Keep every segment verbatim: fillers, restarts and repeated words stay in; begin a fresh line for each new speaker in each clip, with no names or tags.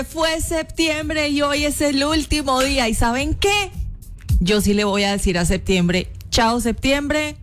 Fue septiembre y hoy es el último día. ¿Y saben qué? Yo sí le voy a decir a septiembre, chao septiembre.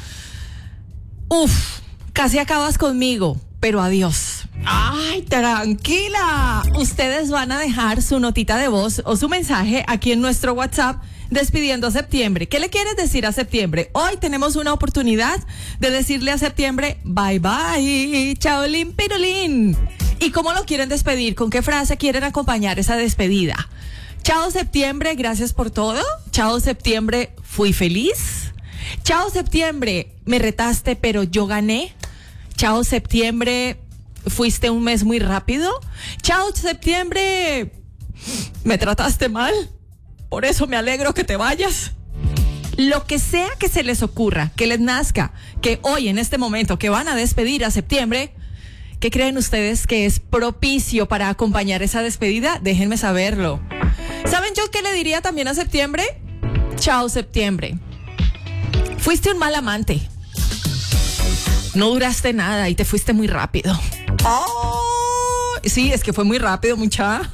Uf, casi acabas conmigo, pero adiós. Ay, tranquila. Ustedes van a dejar su notita de voz o su mensaje aquí en nuestro WhatsApp despidiendo a septiembre. ¿Qué le quieres decir a septiembre? Hoy tenemos una oportunidad de decirle a septiembre, bye bye, chaolín pirulín. ¿Y cómo lo quieren despedir? ¿Con qué frase quieren acompañar esa despedida? Chao septiembre, gracias por todo. Chao septiembre, fui feliz. Chao septiembre, me retaste pero yo gané. Chao septiembre, fuiste un mes muy rápido. Chao septiembre, me trataste mal. Por eso me alegro que te vayas. Lo que sea que se les ocurra, que les nazca, que hoy en este momento que van a despedir a septiembre, ¿qué creen ustedes que es propicio para acompañar esa despedida? Déjenme saberlo. ¿Saben yo qué le diría también a septiembre? Chao septiembre. Fuiste un mal amante. No duraste nada y te fuiste muy rápido. Oh, sí, es que fue muy rápido, mucha.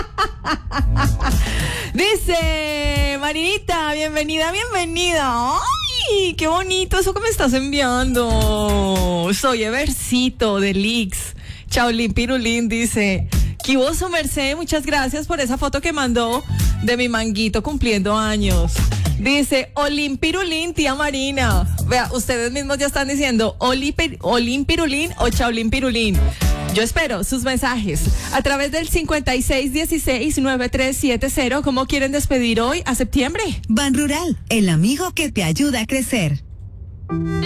Dice Marinita, bienvenida, bienvenida. ¡Ay, qué bonito eso que me estás enviando! Soy Evercito de Lix. Chaolín Pirulín dice, ¿qué hubo su merced? Muchas gracias por esa foto que mandó de mi manguito cumpliendo años. Dice, Olín Pirulín, tía Marina. Vea, ustedes mismos ya están diciendo Oli, Olín Pirulín o Chaolín Pirulín. Yo espero sus mensajes a través del cincuenta y seis dieciséis noventa y tres setenta. ¿Cómo quieren despedir hoy a septiembre?
Ban Rural, el amigo que te ayuda a crecer.